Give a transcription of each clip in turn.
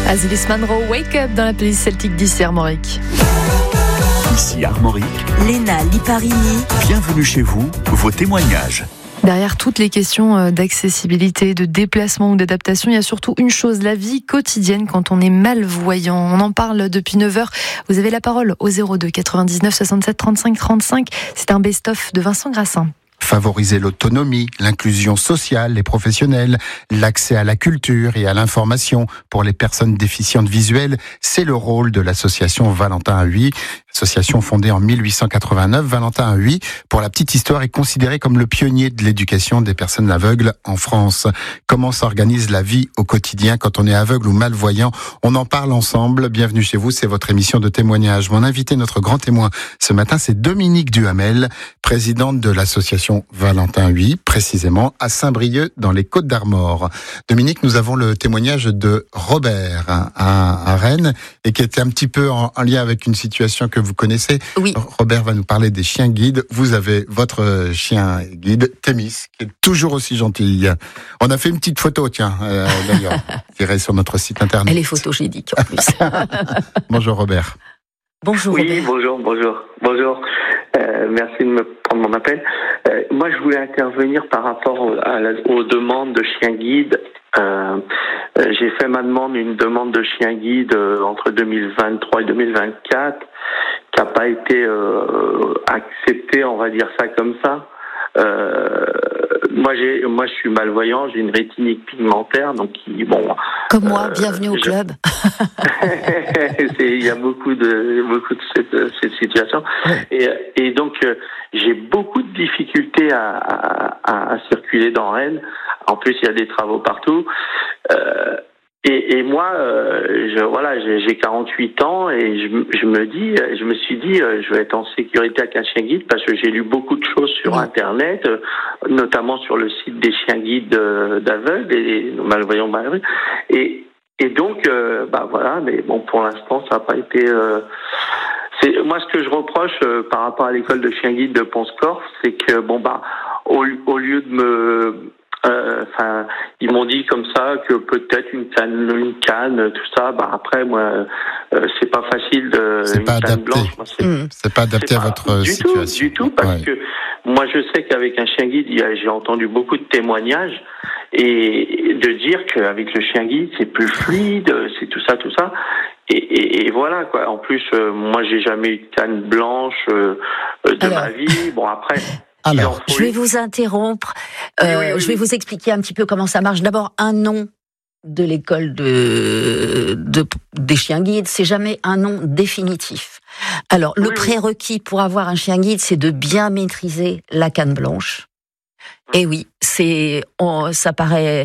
Azilis Manro, Wake Up dans la playlist celtique d'ici Armorique. Ici Armorique, Léna Liparini. Bienvenue chez vous, vos témoignages. Derrière toutes les questions d'accessibilité, de déplacement ou d'adaptation, il y a surtout une chose, la vie quotidienne quand on est malvoyant. On en parle depuis 9h. Vous avez la parole au 02 99 67 35 35. C'est un best-of de Vincent Grassin. Favoriser l'autonomie, l'inclusion sociale et professionnelle, l'accès à la culture et à l'information pour les personnes déficientes visuelles, c'est le rôle de l'association Valentin Huy. Association fondée en 1889, Valentin Huy, pour la petite histoire, est considéré comme le pionnier de l'éducation des personnes aveugles en France. Comment s'organise la vie au quotidien quand on est aveugle ou malvoyant? On en parle ensemble. Bienvenue chez vous, c'est votre émission de témoignage. Mon invité, notre grand témoin ce matin, c'est Dominique Duhamel, présidente de l'association Valentin Huy, précisément à Saint-Brieuc dans les Côtes-d'Armor. Dominique, nous avons le témoignage de Robert à Rennes et qui était un petit peu en lien avec une situation que vous connaissez. Oui. Robert va nous parler des chiens guides. Vous avez votre chien guide, Thémis, qui est toujours aussi gentille. On a fait une petite photo, tiens, d'ailleurs, qui irait sur notre site internet. Elle est photogénique en plus. Bonjour Robert. Bonjour Oui, Robert. bonjour. Merci de me prendre mon appel. Moi, je voulais intervenir par rapport aux demandes de chiens guides. J'ai fait une demande de chien guide entre 2023 et 2024, qui n'a pas été acceptée, on va dire ça comme ça. Moi, je suis malvoyant, j'ai une rétinique pigmentaire, donc Comme moi, bienvenue au club. Il y a beaucoup de cette situation, et donc j'ai beaucoup de difficultés à circuler dans Rennes. En plus, il y a des travaux partout. Et moi, j'ai 48 ans et je me suis dit, je vais être en sécurité avec un chien guide parce que j'ai lu beaucoup de choses sur Internet, notamment sur le site des chiens guides d'aveugles et malvoyants malheureux. Et donc, mais bon, pour l'instant, ça n'a pas été. Moi, ce que je reproche par rapport à l'école de chiens guides de Pont-Scorff, c'est que au lieu de me ils m'ont dit comme ça que peut-être une canne, tout ça. Après, moi, c'est pas facile de. C'est pas adapté. Blanche, moi, c'est pas adapté à votre situation. Du tout, parce que moi, je sais qu'avec un chien guide, j'ai entendu beaucoup de témoignages et de dire qu'avec le chien guide, c'est plus fluide, c'est tout ça. Et voilà quoi. En plus, moi, j'ai jamais eu de canne blanche ma vie. Bon après. Alors, je vais vous interrompre. Je vais vous expliquer un petit peu comment ça marche. D'abord, un nom de l'école des chiens guides, c'est jamais un nom définitif. Alors, le prérequis pour avoir un chien guide, c'est de bien maîtriser la canne blanche. Et oui, ça paraît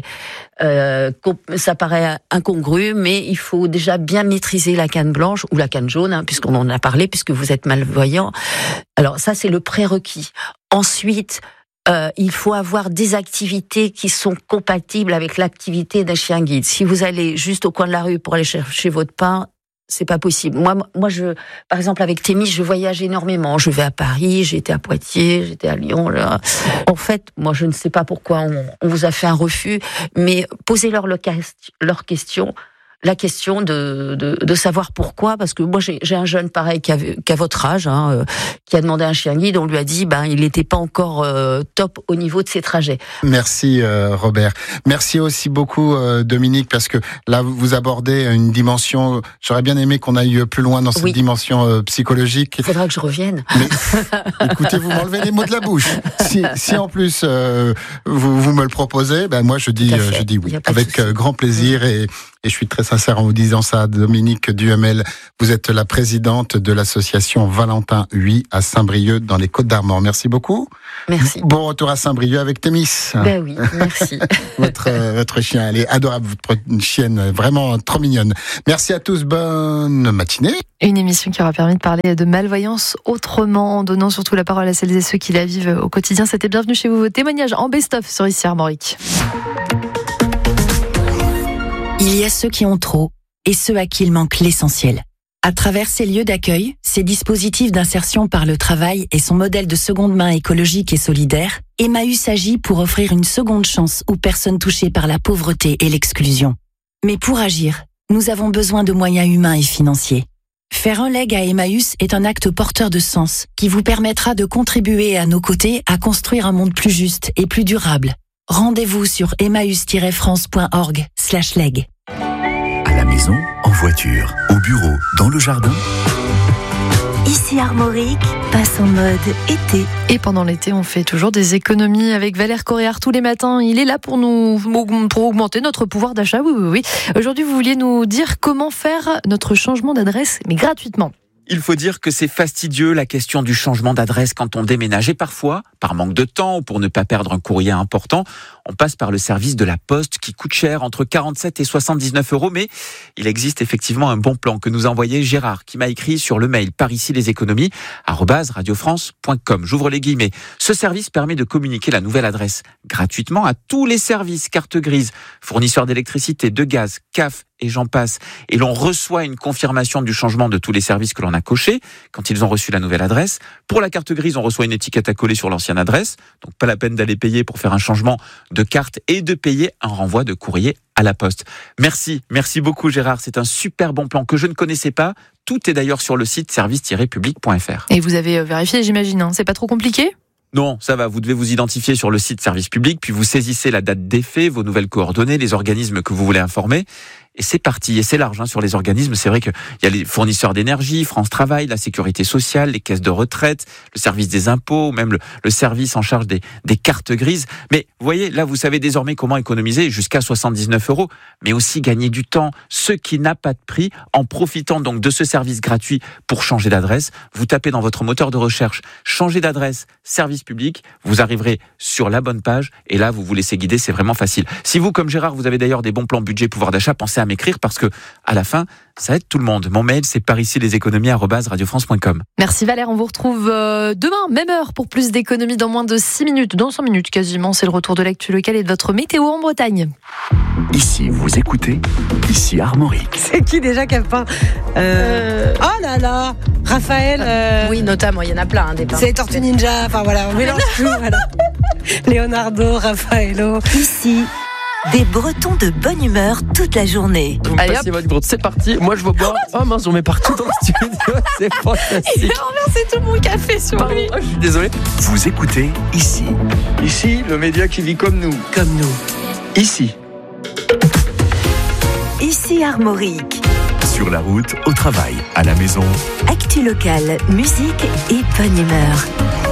incongru, mais il faut déjà bien maîtriser la canne blanche ou la canne jaune, puisqu'on en a parlé, puisque vous êtes malvoyant. Alors ça, c'est le prérequis. Ensuite, il faut avoir des activités qui sont compatibles avec l'activité d'un chien guide. Si vous allez juste au coin de la rue pour aller chercher votre pain, c'est pas possible. Moi, par exemple, avec Thémis, je voyage énormément. Je vais à Paris, j'étais à Poitiers, j'étais à Lyon. Là. En fait, moi, je ne sais pas pourquoi on vous a fait un refus, mais posez-leur leur question. La question de savoir pourquoi, parce que moi j'ai un jeune pareil qui a votre âge, qui a demandé un chien guide, on lui a dit il n'était pas encore top au niveau de ses trajets. Merci Robert. Merci aussi beaucoup Dominique, parce que là vous abordez une dimension, j'aurais bien aimé qu'on aille plus loin dans cette dimension psychologique. Il faudra que je revienne. Mais écoutez, vous m'enlevez les mots de la bouche. Si en plus vous me le proposez, moi je dis oui, avec grand plaisir et je suis très sincère en vous disant ça. Dominique Duhamel, vous êtes la présidente de l'association Valentin Huy à Saint-Brieuc dans les Côtes-d'Armor. Merci beaucoup. Merci. Bon retour à Saint-Brieuc avec Thémis. Oui, merci. votre chien, elle est adorable, votre chienne, vraiment trop mignonne. Merci à tous, bonne matinée. Une émission qui aura permis de parler de malvoyance autrement, en donnant surtout la parole à celles et ceux qui la vivent au quotidien. C'était Bienvenue chez vous, vos témoignages en best-of sur ici Armorique. Il y a ceux qui ont trop et ceux à qui il manque l'essentiel. À travers ces lieux d'accueil, ces dispositifs d'insertion par le travail et son modèle de seconde main écologique et solidaire, Emmaüs agit pour offrir une seconde chance aux personnes touchées par la pauvreté et l'exclusion. Mais pour agir, nous avons besoin de moyens humains et financiers. Faire un leg à Emmaüs est un acte porteur de sens qui vous permettra de contribuer à nos côtés à construire un monde plus juste et plus durable. Rendez-vous sur emmaüs-france.org/leg. À la maison, en voiture, au bureau, dans le jardin. Ici Armorique, passe en mode été. Et pendant l'été, on fait toujours des économies avec Valère Coréard tous les matins. Il est là pour augmenter notre pouvoir d'achat. Oui. Aujourd'hui, vous vouliez nous dire comment faire notre changement d'adresse, mais gratuitement. Il faut dire que c'est fastidieux la question du changement d'adresse quand on déménage. Et parfois, par manque de temps ou pour ne pas perdre un courrier important, on passe par le service de la Poste qui coûte cher, entre 47 et 79 €. Mais il existe effectivement un bon plan que nous a envoyé Gérard, qui m'a écrit sur le mail par ici les économies @radiofrance.com. J'ouvre les guillemets. Ce service permet de communiquer la nouvelle adresse gratuitement à tous les services, carte grise, fournisseurs d'électricité, de gaz, CAF et j'en passe. Et l'on reçoit une confirmation du changement de tous les services que l'on a cochés quand ils ont reçu la nouvelle adresse. Pour la carte grise, on reçoit une étiquette à coller sur l'ancienne adresse. Donc pas la peine d'aller payer pour faire un changement de carte et de payer un renvoi de courrier à la Poste. Merci beaucoup Gérard, c'est un super bon plan que je ne connaissais pas. Tout est d'ailleurs sur le site service-public.fr. Et vous avez vérifié, j'imagine, c'est pas trop compliqué ? Non, ça va, vous devez vous identifier sur le site Service Public, puis vous saisissez la date d'effet, vos nouvelles coordonnées, les organismes que vous voulez informer, et c'est parti. Et c'est large sur les organismes, c'est vrai qu'il y a les fournisseurs d'énergie, France Travail, la sécurité sociale, les caisses de retraite, le service des impôts, même le service en charge des cartes grises. Mais vous voyez, là vous savez désormais comment économiser jusqu'à 79 €, mais aussi gagner du temps, ce qui n'a pas de prix, en profitant donc de ce service gratuit pour changer d'adresse. Vous tapez dans votre moteur de recherche « Changer d'adresse, service public », vous arriverez sur la bonne page, et là vous vous laissez guider, c'est vraiment facile. Si vous, comme Gérard, vous avez d'ailleurs des bons plans budget pouvoir d'achat, pensez à m'écrire parce que à la fin, ça aide tout le monde. Mon mail, c'est par ici les économies @radiofrance.com. Merci Valère, on vous retrouve demain, même heure, pour plus d'économies dans moins de 6 minutes, dans 5 minutes quasiment. C'est le retour de l'actu locale et de votre météo en Bretagne. Ici, vous écoutez, ici Armorique. C'est qui déjà qui a peint Oh là là, Raphaël. Oui, notamment, il y en a plein des peintres. C'est Tortue Ninja, enfin voilà, on mélange tout. Voilà. Leonardo, Raffaello. Ici, des Bretons de bonne humeur toute la journée. Vous me passez votre gourde, c'est parti. Moi je vais boire. Oh mince, on met partout dans le studio. C'est fantastique. Il a renversé tout mon café sur lui. Je suis désolé. Vous écoutez ici. Ici, le média qui vit comme nous. Comme nous. Ici. Ici Armorique. Sur la route, au travail, à la maison. Actu locale, musique et bonne humeur.